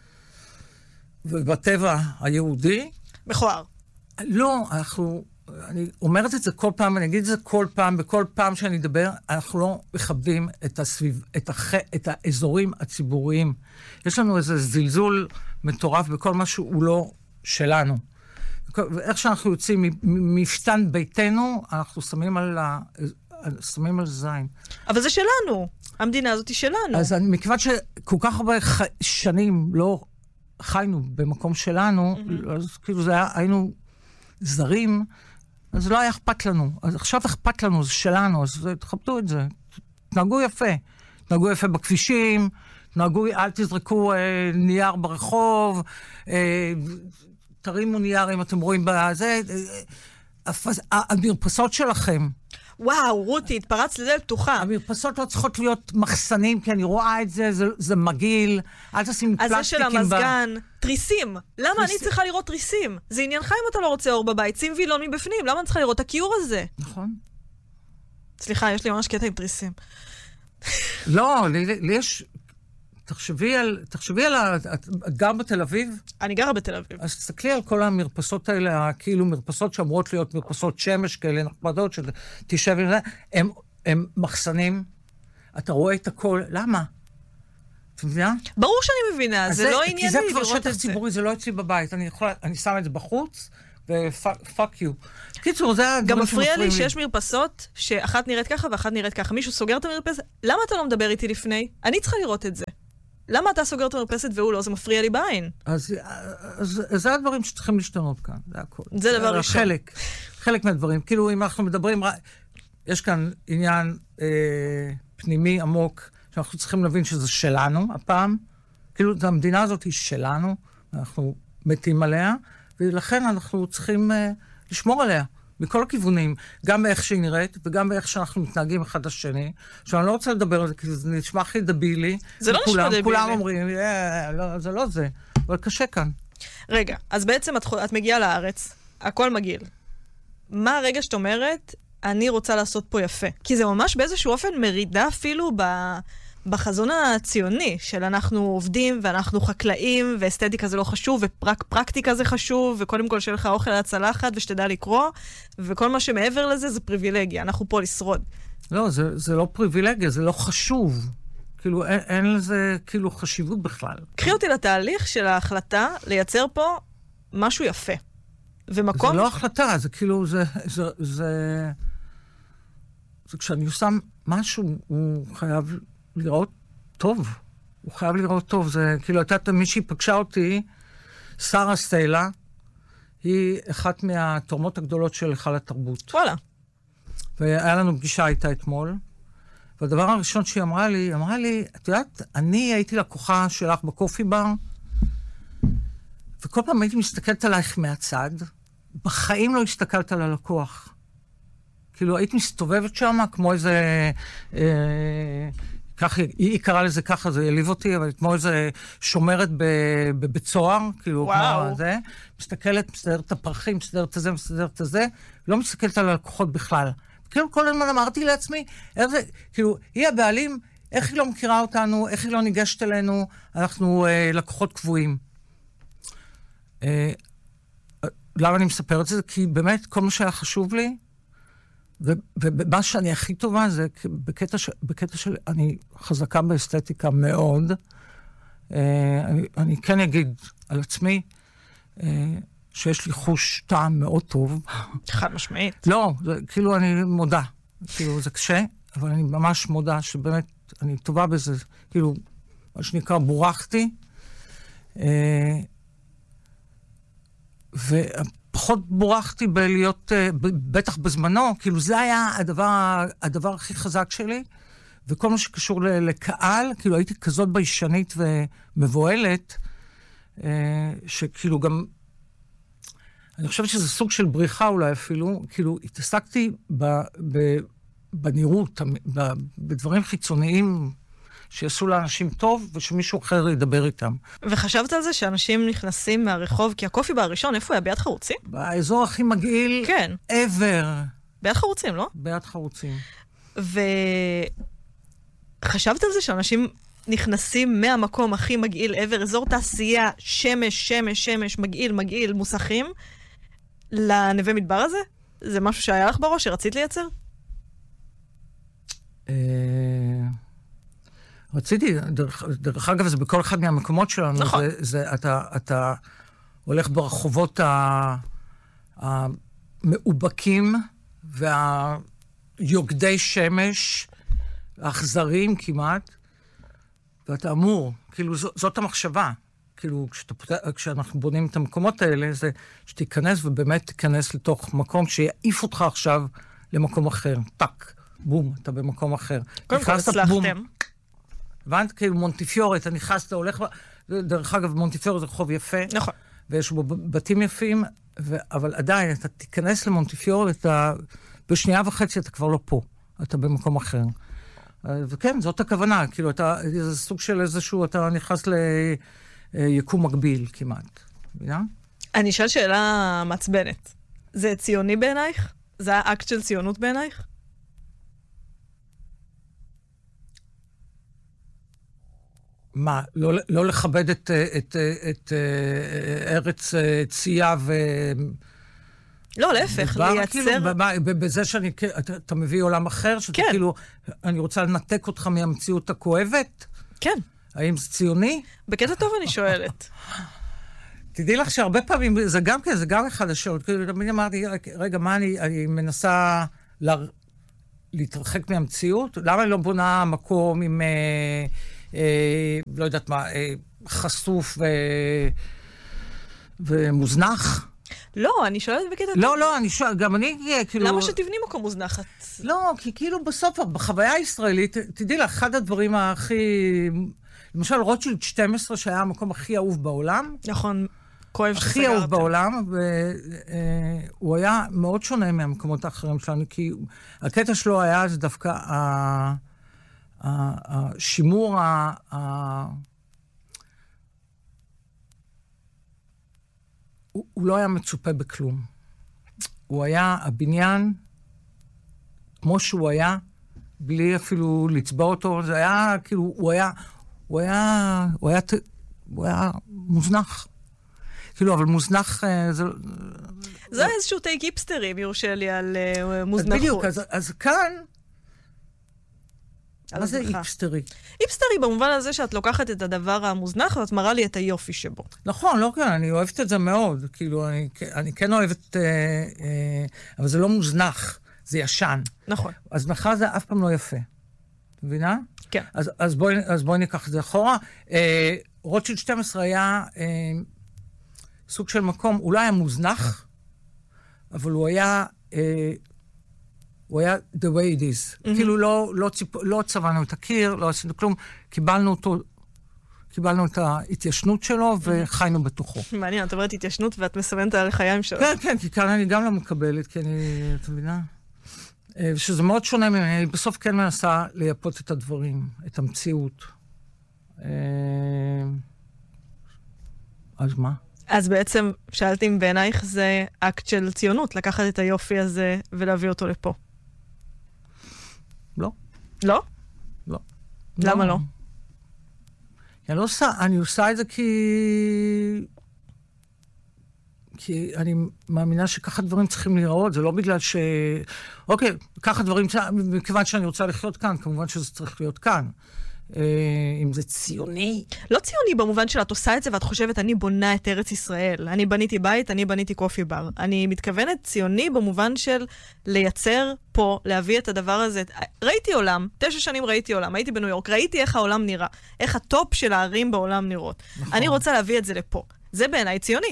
ובטבע היהודי... מכוער. לא, אני אומרת את זה כל פעם, אני אגיד את זה כל פעם, בכל פעם שאני אדבר, אנחנו לא מכבדים את האזורים הציבוריים. יש לנו איזה זלזול מטורף בכל מה שהוא לא שלנו. ואיך שאנחנו יוצאים מפתן ביתנו, אנחנו שמים על זין. אבל זה שלנו. המדינה הזאת היא שלנו. אז מכיוון שכל כך הרבה שנים לא חיינו במקום שלנו, אז כאילו היינו זרים, אז לא היה אכפת לנו. אז עכשיו אכפת לנו, זה שלנו, אז תכבדו את זה. תנהגו יפה. תנהגו יפה בכבישים, אל תזרקו נייר ברחוב, תרימו נייר אם אתם רואים בזה, המרפסות שלכם. וואו, רותי, התפרץ לדלת פתוחה. המרפסות לא צריכות להיות מחסנים, כי אני רואה את זה, זה מגעיל. אל תשים פלסטיקים. אז זה של המזגן, תריסים. למה אני צריכה לראות תריסים? זה עניינך אם אתה לא רוצה אור בבית, שים וילון מבפנים, למה אני צריכה לראות את הכיור הזה? נכון. סליחה, יש לי ממש קטע עם תריסים. לא, לי יש... תחשבי על... את גר בתל אביב? אני גרה בתל אביב. אז תסתכלי על כל המרפסות האלה, כאילו מרפסות שאמורות להיות מרפסות שמש כאלה נחמדות, שתשב עם זה, הם מחסנים, אתה רואה את הכל, למה? אתה מבינה? ברור שאני מבינה, זה לא ענייני לראות את זה. כי זה כבר שטח ציבורי, זה לא אצלי בבית, אני שם את זה בחוץ, ופאק יו. קיצור, זה הדברים גם מפריע לי שיש מרפסות שאחת נראית ככה ואחת נראית ככה. מישהו סוגר את המרפסת, למה אתה לא מדבר איתי לפני? אני צריכה לראות את זה. למה אתה סוגר את המרפסת והוא לא? זה מפריע לי בעין. אז זה הדברים שצריכים להשתנות כאן, זה הכל. זה דבר ראשון. חלק מהדברים. כאילו, אם אנחנו מדברים, יש כאן עניין פנימי עמוק, שאנחנו צריכים להבין שזה שלנו הפעם. כאילו, המדינה הזאת היא שלנו, אנחנו מתים עליה, ולכן אנחנו צריכים לשמור עליה. מכל הכיוונים, גם באיך שהיא נראית, וגם באיך שאנחנו מתנהגים אחד לשני. עכשיו, אני לא רוצה לדבר על זה, כי זה נשמע הכי דבילי. זה לא נשמע דבילי. כולם אומרים, זה לא זה, אבל קשה כאן. רגע, אז בעצם את מגיעה לארץ, הכל מגעיל. מה הרגע שאת אומרת, אני רוצה לעשות פה יפה? כי זה ממש באיזשהו אופן מרידה אפילו בחזון הציוני, של אנחנו עובדים ואנחנו חקלאים, ואסתטיקה זה לא חשוב, ורק פרקטיקה זה חשוב, וקודם כל שיהיה לך אוכל על הצלחת, ושתדע לקרוא, וכל מה שמעבר לזה זה פריבילגיה, אנחנו פה לשרוד. לא, זה לא פריבילגיה, זה לא חשוב. כאילו, אין לזה כאילו חשיבות בכלל. קחי אותי לתהליך של ההחלטה לייצר פה משהו יפה. ומקום... זה לא החלטה, זה כאילו, זה כשאני שם משהו, הוא חייב לראות טוב. הוא חייב לראות טוב. זה כאילו, הייתה מישהי פגשה אותי, שרה סטיילה, היא אחת מהתורמות הגדולות של היכל התרבות. וואלה. והיה לנו פגישה איתה אתמול, והדבר הראשון שהיא אמרה לי, את יודעת, אני הייתי לקוחה שלך בקופי בר, וכל פעם הייתי מסתכלת עלייך מהצד, בחיים לא הסתכלת על הלקוח. כאילו, היית מסתובבת שם כמו איזה... ככה, היא קראה לזה ככה, זה יליב אותי, אבל כמו איזה שומרת בבית סוהר, כאילו, כמו זה, מסתכלת, מסתדרת את הפרחים, מסתדרת את זה, מסתדרת את זה, לא מסתכלת על הלקוחות בכלל. כאילו, כל הזמן אמרתי לעצמי, כאילו, היא הבעלים, איך היא לא מכירה אותנו, איך היא לא ניגשת אלינו, אנחנו לקוחות קבועים. למה אני מספר את זה? כי באמת, כל מה שהיה חשוב לי, ומה שאני הכי טובה זה, בקטע של, אני חזקה באסתטיקה מאוד, אני כן אגיד על עצמי, שיש לי חוש טעם מאוד טוב. חד משמעית. לא, זה, כאילו אני מודה. כאילו זה קשה, אבל אני ממש מודה שבאמת אני טובה בזה. כאילו, מה שנקרא, בורחתי. ופחות בורחתי בלהיות, בטח בזמנו, כאילו זה היה הדבר הכי חזק שלי. וכל מה שקשור לקהל, כאילו הייתי כזאת ביישנית ומבועלת, שכאילו גם... אני חושבת שזה סוג של בריחה אולי אפילו, כאילו התעסקתי בנראות, בדברים חיצוניים שיעשו לאנשים טוב, ושמישהו אחר ידבר איתם. וחשבת על זה שאנשים נכנסים מהרחוב, כי הקופי בראשון, איפה היה? ביד חרוצים? באזור הכי מגעיל, כן. ever. ביד חרוצים, לא? ביד חרוצים. וחשבת על זה שאנשים נכנסים מהמקום הכי מגעיל ever, אזור תעשייה, שמש, שמש, שמש, מגעיל, מגעיל, מוסכים, לנווה מדבר הזה? זה משהו שהיה לך בראש, שרצית לייצר? רציתי, דרך אגב, זה בכל אחד מהמקומות שלנו. נכון. אתה הולך ברחובות המאובקים והיוגדי שמש, האכזריים כמעט, ואתה אמור, כאילו, זאת המחשבה. כאילו, כשאנחנו בונים את המקומות האלה, זה שתיכנס ובאמת תיכנס לתוך מקום שיעיף אותך עכשיו למקום אחר. טק, בום, אתה במקום אחר. קודם כל הצלחתם. הבנת? כאילו מונטיפיורי, אתה נכנס, אתה הולך... דרך אגב, מונטיפיורי זה רחוב יפה. נכון. ויש בו בתים יפים, אבל עדיין, אתה תיכנס למונטיפיורי, בשנייה וחצי אתה כבר לא פה. אתה במקום אחר. וכן, זאת הכוונה. כאילו, זה סוג של איזשהו, אתה נכנס ליקום מקביל כמעט. מבינה? אני אשאל שאלה מעצבנת. זה ציוני בעינייך? זה האקט של ציונות בעינייך? מה, לא לכבד את ארץ צייה ו... לא, להפך, לייצר... בזה שאני, אתה מביא עולם אחר, שאתה כאילו, אני רוצה לנתק אותך מהמציאות הכואבת? כן. האם זה ציוני? בקטע טוב אני שואלת. תדעי לך שהרבה פעמים, זה גם אחד השאלות, כאילו, תמיד אמרתי, רגע, מה אני מנסה להתרחק מהמציאות? למה אני לא בונה מקום עם... לא יודעת מה, חשוף ומוזנח? לא, אני שואלת בקטע טוב. לא, אני שואלת, גם אני כאילו... למה שתבני מקום מוזנחת? לא, כי כאילו בסוף, בחוויה הישראלית, תדעי לך, אחד הדברים הכי... למשל, רוטשילד 12, שהיה המקום הכי אהוב בעולם. נכון, כואב שסגרת. הכי אהוב בעולם, והוא היה מאוד שונה מהמקומות האחרים שלנו, כי הקטע שלו היה זה דווקא השימור הוא לא היה מצופה בכלום. הוא היה הבניין, כמו שהוא היה, בלי אפילו לצבע אותו. זה היה, כאילו, הוא היה מוזנח. כאילו, אבל מוזנח... זה איזשהו טייק היפסטרי, אם יורשה לי, על מוזנחות. בדיוק, אז כאן... מה זה היפסטרי? היפסטרי במובן הזה שאת לוקחת את הדבר המוזנח, ואת מראה לי את היופי שבו. נכון, לא כן, אני אוהבת את זה מאוד. כאילו, אני כן אוהבת... אבל זה לא מוזנח, זה ישן. נכון. אז מחר זה אף פעם לא יפה. מבינה? כן. אז בואי ניקח את זה אחורה. רוטשילד 12 היה סוג של מקום, אולי היה מוזנח, אבל הוא היה the way it is. כאילו לא צבענו את הקיר, לא עשינו כלום, קיבלנו את ההתיישנות שלו וחיינו בתוכו. מעניין, את אומרת התיישנות ואת מסמנת על החיים שלו. כן, כן, כי כאן אני גם לא מקבלת, כי אתה מבינה? שזה מאוד שונה ממני, אני בסוף כן מנסה לייפות את הדברים, את המציאות. אז מה? אז בעצם שאלתי אם בעינייך זה אקט של ציונות, לקחת את היופי הזה ולהביא אותו לפה. לא. לא? לא. למה לא? אני עושה את זה כי אני מאמינה שככה דברים צריכים להיראות, זה לא בגלל אוקיי, ככה דברים, מכיוון שאני רוצה לחיות כאן, כמובן שזה צריך להיות כאן. אם זה ציוני. לא ציוני במובן של את עושה את זה ואת חושבת, אני בונה את ארץ ישראל. אני בניתי בית, אני בניתי קופי בר. אני מתכוונת ציוני במובן של לייצר פה, להביא את הדבר הזה. ראיתי עולם, 9 שנים ראיתי עולם, הייתי בניו יורק, ראיתי איך העולם נראה, איך הטופ של הערים בעולם נראות. נכון. אני רוצה להביא את זה לפה. זה בעיניי ציוני.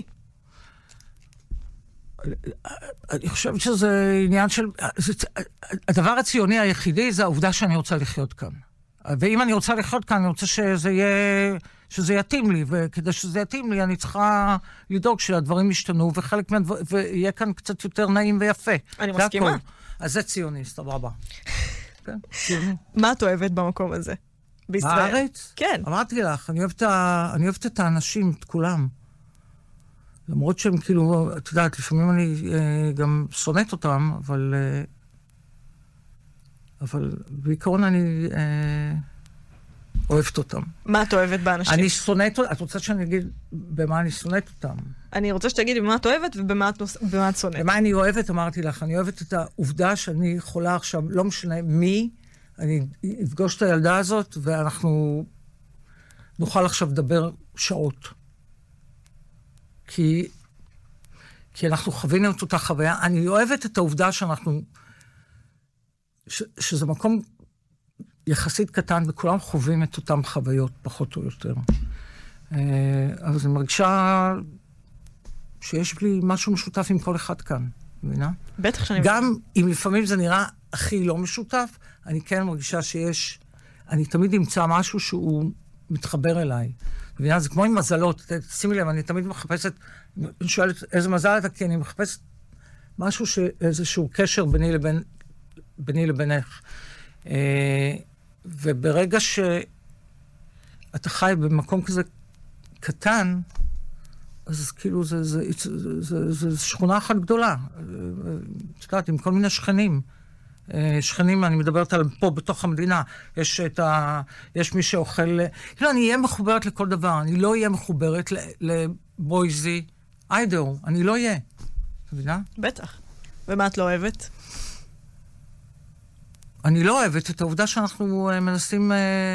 אני חושבת שזה עניין של... הדבר הציוני היחידי זה העובדה שאני רוצה לחיות כאן. ואם אני רוצה לחיות כאן, אני רוצה שזה יתאים לי, וכדי שזה יתאים לי, אני צריכה לדאוג שהדברים ישתנו, וחלק מהדברים, ויהיה כאן קצת יותר נעים ויפה. אני מסכימה. אז זה ציוני, סבבה. כן, ציוני. מה את אוהבת במקום הזה? בישראל? בארץ? כן. אמרתי לך, אני אוהבת את האנשים, את כולם. למרות שהם כאילו, את יודעת, לפעמים אני גם שונאת אותם, אבל בעיקרון אני אוהבת אותם. מה את אוהבת באנשים? אני שונאת אותם. את רוצה שאני אגיד במה אני שונאת אותם? אני רוצה שתגידי במה את אוהבת ובמה את שונאת. במה אני אוהבת, אמרתי לך. אני אוהבת את העובדה שאני יכולה עכשיו, לא משנה מי, אני אפגוש את הילדה הזאת, ואנחנו נוכל עכשיו לדבר שעות. כי אנחנו חווינו את אותה חוויה. אני אוהבת את העובדה שאנחנו... שזה מקום יחסית קטן, וכולם חווים את אותם חוויות, פחות או יותר. אבל זה מרגישה שיש לי משהו משותף עם כל אחד כאן, מבינה? בטח שאני... גם אם לפעמים זה נראה הכי לא משותף, אני כן מרגישה שיש... אני תמיד אמצא משהו שהוא מתחבר אליי. מבינה? זה כמו עם מזלות. שימי לב, אני תמיד מחפשת... אני שואלת איזה מזל אתה, כי אני מחפשת משהו איזשהו קשר ביני לבינך. וברגע שאתה חי במקום כזה קטן, אז כאילו זה שכונה אחת גדולה. את יודעת, עם כל מיני שכנים. שכנים, אני מדברת על פה בתוך המדינה. יש מי שאוכל... כאילו, אני אהיה מחוברת לכל דבר. אני לא אהיה מחוברת לבויזי, איידאו. אני לא אהיה. אתה מבינה? בטח. ומה את לא אוהבת? אני לא אוהבת את העובדה שאנחנו מנסים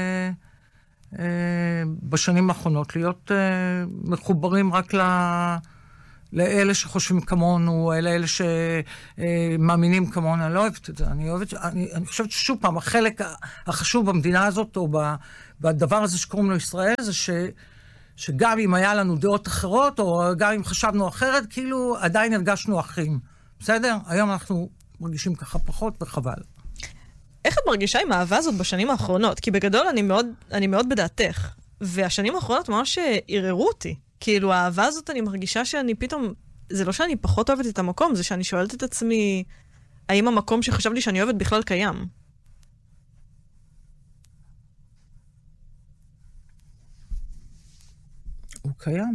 בשנים האחרונות להיות מחוברים רק לאלה שחושבים כמונו, לאלה שמאמינים כמונו. אני לא אוהבת את זה. אני חושבת ששוב פעם, החלק החשוב במדינה הזאת, או בדבר הזה שקוראים לו ישראל, זה שגם אם היה לנו דעות אחרות, או גם אם חשבנו אחרת, כאילו עדיין הרגשנו אחים. בסדר? היום אנחנו מרגישים ככה פחות וחבל. איך את מרגישה עם האהבה הזאת בשנים האחרונות? כי בגדול אני מאוד בדעתך. והשנים האחרונות ממש ערערו אותי. כאילו, האהבה הזאת אני מרגישה שאני פתאום... זה לא שאני פחות אוהבת את המקום, זה שאני שואלת את עצמי, האם המקום שחשבתי שאני אוהבת בכלל קיים? הוא קיים.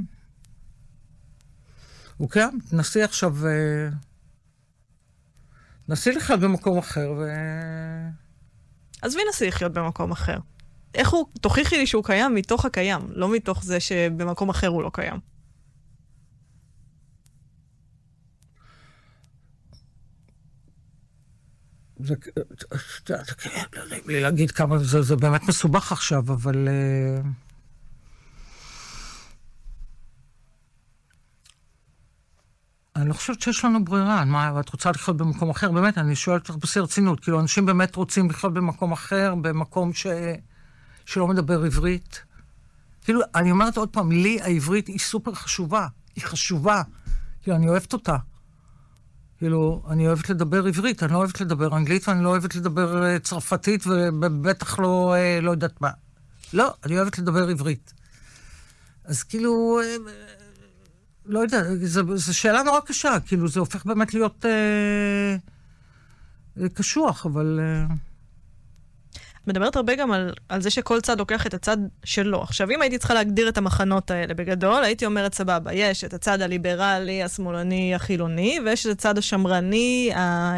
הוא קיים. נסי עכשיו... נסי לך במקום אחר עזבי נסי לחיות במקום אחר. איך הוא, תוכיחי לי שהוא קיים מתוך הקיים, לא מתוך זה שבמקום אחר הוא לא קיים. זה, לא יודע לי להגיד כמה, זה באמת מסובך עכשיו, אבל... אני לא חושבת שיש לנו ברירה. מה, את רוצה לחיות במקום אחר? באמת, אני שואלת לך בשיא רצינות. כאילו, אנשים באמת רוצים לחיות במקום אחר, במקום שלא מדבר עברית. כאילו, אני אומרת עוד פעם, לי העברית היא סופר חשובה. היא חשובה. כאילו, אני אוהבת אותה. כאילו, אני אוהבת לדבר עברית, אני לא אוהבת לדבר אנגלית, ואני לא אוהבת לדבר צרפתית, ובטח לא יודעת מה. לא, אני אוהבת לדבר עברית. אז כאילו... לא יודע, זו שאלה נורא קשה, כאילו זה הופך באמת להיות קשוח, אבל... מדברת הרבה גם על זה שכל צד לוקח את הצד שלו. עכשיו, אם הייתי צריכה להגדיר את המחנות האלה בגדול, הייתי אומרת סבבה, יש את הצד הליברלי, השמאלני, החילוני, ויש את הצד השמרני,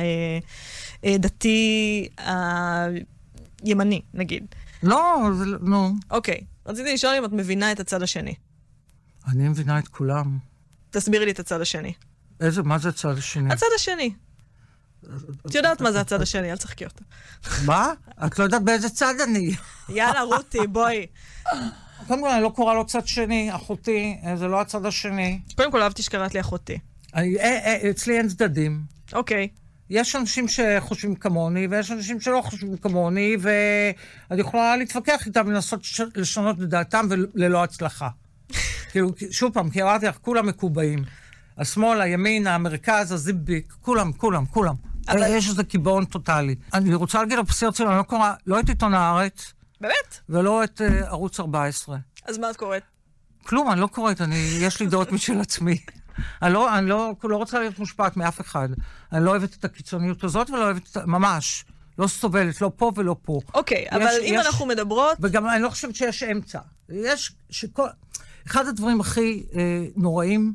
הדתי, הימני, נגיד. לא, נו. אוקיי, רציתי לשאול אם את מבינה את הצד השני. אני מבינה את כולם. תסבירי לי את הצד השני. מה זה הצד השני? הצד השני. את יודעת מה זה הצד השני, אל תשחקי אותה. מה? את לא יודעת באיזה צד אני. יאללה, רותי, בואי. קודם כל, אני לא קורא לו צד שני, אחותי, זה לא הצד השני. קודם כל, אהבתי שקראת לי אחותי. אצלי אין צדדים. אוקיי. יש אנשים שחושבים כמוני, ויש אנשים שלא חושבים כמוני, ואני יכולה להתווכח איתם ולנסות לשנות את דעתם וללא הצלחה. כאילו, שוב פעם, כי אמרתי לך, כולם מקובעים. השמאל, הימין, המרכז, הזיביק, כולם. יש איזה קיבעון טוטלי. אני רוצה להגיד לפסיר צלו, אני לא קורא, לא את עיתון הארץ. באמת? ולא את ערוץ 14. אז מה את קוראת? כלום, אני לא קוראת, יש לי דעות משל עצמי. אני לא רוצה להיות מושפעת מאף אחד. אני לא אוהבת את הקיצוניות הזאת, ולא אוהבת ממש. לא סובלת, לא פה ולא פה. אוקיי, אבל אם אנחנו מדברות... וגם אני לא חושבת שיש אמצע. אחד הדברים הכי נוראים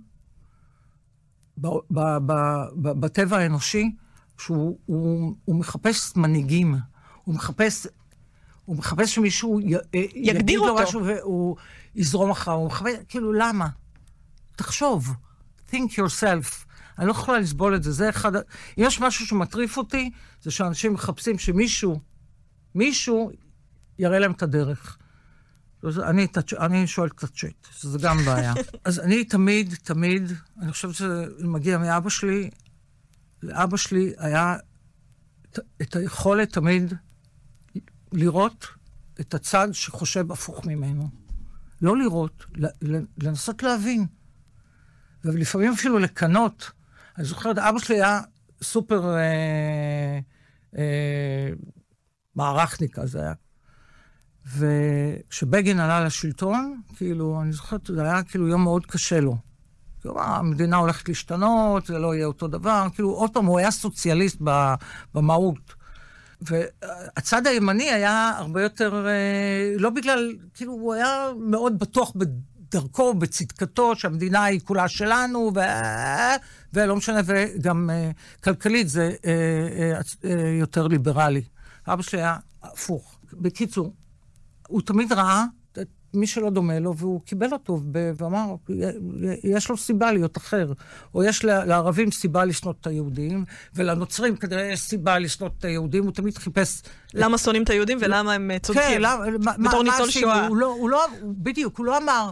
בטבע האנושי, שהוא מחפש מנהיגים, הוא מחפש שמישהו יגדיר אותו. משהו והוא יזרום אחריו, הוא מחפש, כאילו, למה? תחשוב, think yourself. אני לא יכולה לסבול את זה, זה אחד... אם יש משהו שמטריף אותי, זה שאנשים מחפשים שמישהו יראה להם את הדרך. אני שואל קצת צ'אט, שזה גם בעיה. אז אני תמיד, אני חושבת שזה מגיע מאבא שלי, לאבא שלי היה את היכולת תמיד לראות את הצד שחושב הפוך ממנו. לא לראות, לנסות להבין. ולפעמים אפילו לקנות. אני זוכרת, אבא שלי היה סופר מערכניק, אז היה. וכשבגין עלה לשלטון, כאילו, אני זוכרת, זה היה כאילו יום מאוד קשה לו. כאילו, המדינה הולכת להשתנות, זה לא יהיה אותו דבר. כאילו, עוד פעם, הוא היה סוציאליסט במהות. והצד הימני היה הרבה יותר, לא בגלל, כאילו, הוא היה מאוד בטוח בדרכו, בצדקתו, שהמדינה היא כולה שלנו, ולא משנה, וגם כלכלית זה יותר ליברלי. אבא שלי היה הפוך. בקיצור, הוא תמיד ראה את מי שלא דומה לו, והוא קיבל אותו, ואמר, יש לו סיבה להיות אחר. או יש לערבים סיבה לשנות את היהודים, ולנוצרים כנראה יש סיבה לשנות את היהודים, הוא תמיד חיפש... למה שונאים את היהודים ולמה הם צודקים? כן, בתור ניצול שואה. בדיוק, הוא לא אמר,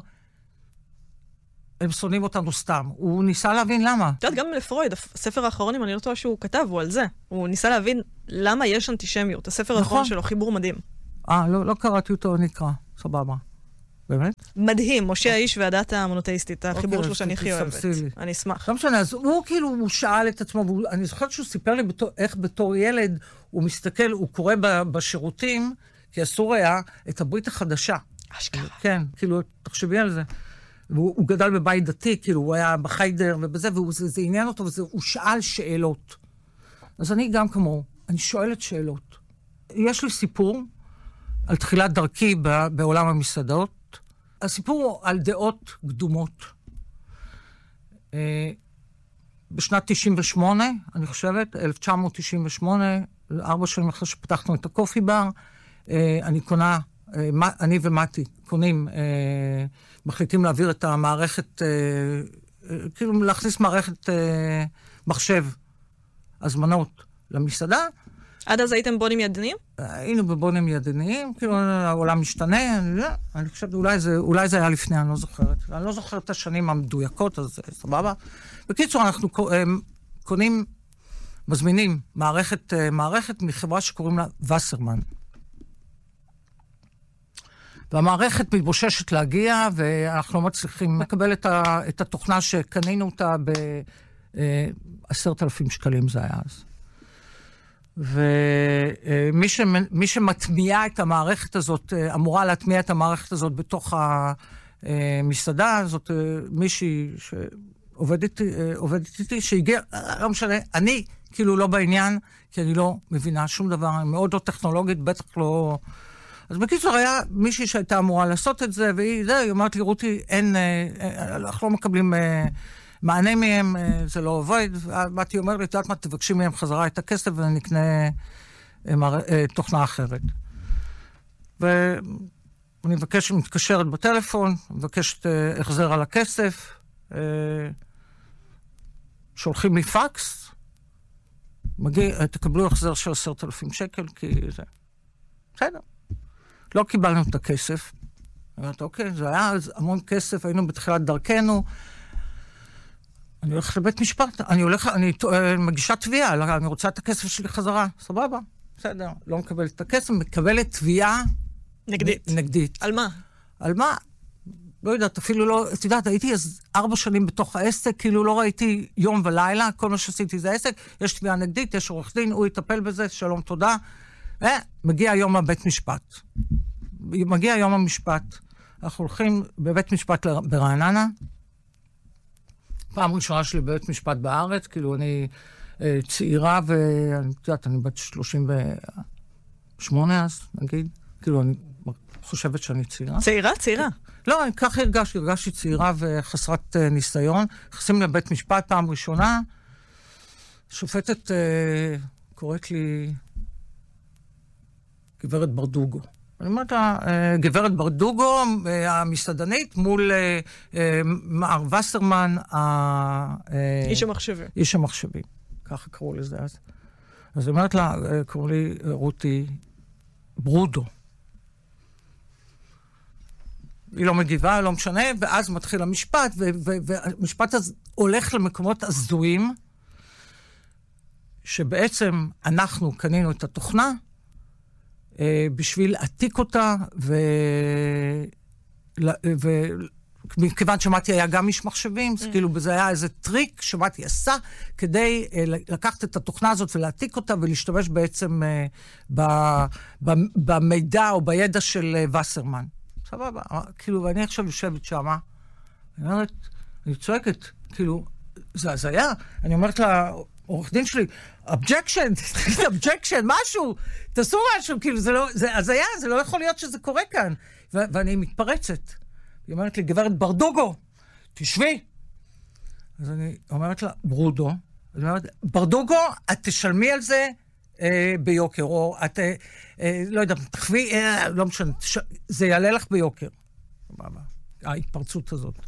הם שונאים אותנו סתם. הוא ניסה להבין למה. את יודעת, גם לפרויד, הספר האחרון, אם אני לא טועה שהוא כתב, הוא על זה. הוא ניסה להבין למה יש אנטישמיות. הספר האחרון שלו, חיבור מדהים. לא קראתי אותו, נקרא. סבבה. באמת? מדהים, משה האיש והדת המונותאיסטית, החיבור שלו שאני הכי אוהבת. אני אשמח. לא משנה, אז הוא כאילו, הוא שאל את עצמו, אני זוכרת שהוא סיפר לי איך בתור ילד הוא מסתכל, הוא קורא בשירותים, כי אסור היה, את הברית החדשה. אשכרה. כן, כאילו, תחשבי על זה. הוא גדל בבית דתי, כאילו, הוא היה בחיידר ובזה, וזה עניין אותו, והוא שאל שאלות. אז אני גם כמו, אני שואלת שאלות. יש לי סיפור על תחילת דרכי בעולם המסעדות. הסיפור הוא על דעות קדומות. בשנת 98, אני חושבת, 1998, 4 שנים אחרי שפתחנו את הקופי בר, אני ומתי קונים, מחליטים להעביר את המערכת, כאילו להכניס מערכת מחשב, הזמנות למסעדה. עד אז הייתם בונים ידניים? היינו בבונים ידניים, כאילו העולם משתנה, אני חושבת, אולי זה היה לפני, אני לא זוכרת. אני לא זוכרת את השנים המדויקות, אז סבבה. בקיצור, אנחנו מזמינים מערכת מחברה שקוראים לה וסרמן. והמערכת מתבוששת להגיע, ואנחנו לא מצליחים לקבל את התוכנה שקנינו אותה ב10,000 שקלים זה היה אז. ומי שמטמיע את המערכת הזאת, אמורה להטמיע את המערכת הזאת בתוך המסעדה, זאת מישהי שעובדת איתי, שהגיע, לא משנה, אני כאילו לא בעניין, כי אני לא מבינה שום דבר, אני מאוד לא טכנולוגית, בטח לא... אז בקיצור, היה מישהי שהייתה אמורה לעשות את זה, והיא אומרת לי, רותי, אנחנו לא מקבלים מענה מהם, זה לא עובד. באתי אומר לי, יודעת מה, תבקשי מהם חזרה את הכסף, ונקנה תוכנה אחרת. ואני מתקשרת בטלפון, מבקשת החזר על הכסף, שולחים לי פקס, תקבלו החזר של 10,000 שקל, כי זה... בסדר. לא קיבלנו את הכסף. אמרתי, אוקיי, זה היה אז המון כסף, היינו בתחילת דרכנו. אני הולכת לבית משפט, אני מגישה תביעה, אני רוצה את הכסף שלי חזרה. סבבה, בסדר. לא מקבלת את הכסף, מקבלת תביעה... נגדית. על מה? על מה? לא יודעת, אפילו לא... את יודעת, הייתי אז 4 שנים בתוך העסק, כאילו לא ראיתי יום ולילה, כל מה שעשיתי זה עסק, יש תביעה נגדית, יש עורך דין, הוא יטפל בזה, שלום, תודה. מגיע יום הבית משפט. מגיע יום המשפט. אנחנו הולכים בבית משפט ברעננה. פעם ראשונה שלי בבית משפט בארץ, כאילו אני צעירה ואני יודעת, אני בת 38 אז, נגיד. כאילו אני חושבת שאני צעירה. צעירה? לא, ככה הרגשתי צעירה וחסרת ניסיון. נכנסים לבית משפט פעם ראשונה. שופטת קוראת לי... גברת ברדוגו. אני אומרת לה, גברת ברדוגו, המסעדנית, מול מר וסרמן, איש המחשבים. ככה קראו לזה אז. אז היא אומרת לה, קראו לי רותי ברודו. היא לא מגיבה, לא משנה, ואז מתחיל המשפט, והמשפט הזה הולך למקומות הזויים, שבעצם אנחנו קנינו את התוכנה, בשביל להעתיק אותה, וכיוון שמעתי היה גם איש מחשבים, כאילו זה היה איזה טריק שמעתי עשה, כדי לקחת את התוכנה הזאת ולהעתיק אותה, ולהשתמש בעצם במידע או בידע של וסרמן. סבבה, כאילו, ואני עכשיו יושבת שמה, אני צועקת, כאילו, זה הזיה, אני אומרת לה, עורך דין שלי, אבג'קשן, משהו, תעשו משהו, כאילו, זה הזיה, זה לא יכול להיות שזה קורה כאן. ואני מתפרצת. היא אומרת לי, גברת ברדוגו, תשבי. אז אני אומרת לה, ברודו, אני אומרת, ברדוגו, את תשלמי על זה ביוקר, או את, לא יודע, תחווי, לא משנה, זה יעלה לך ביוקר. ההתפרצות הזאת.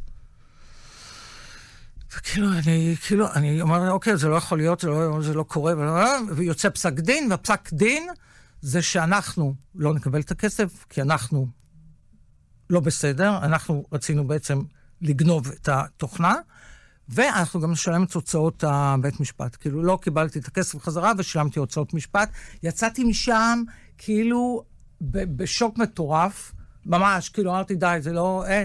וכאילו, אני אומר, אוקיי, זה לא יכול להיות, זה לא קורה, ויוצא פסק דין, והפסק דין זה שאנחנו לא נקבל את הכסף, כי אנחנו לא בסדר, אנחנו רצינו בעצם לגנוב את התוכנה, ואנחנו גם נשלם את הוצאות הבית משפט. כאילו, לא קיבלתי את הכסף חזרה, ושילמתי הוצאות משפט. יצאתי משם, כאילו, בשוק מטורף, ממש, כאילו, אמרתי, די, זה לא...